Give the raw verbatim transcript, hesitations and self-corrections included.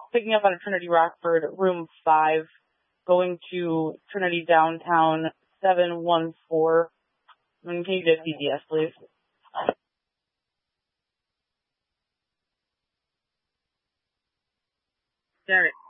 picking up on Trinity Rockford, room five, going to Trinity Downtown, seven one four. And can you get D D S, please? Got it.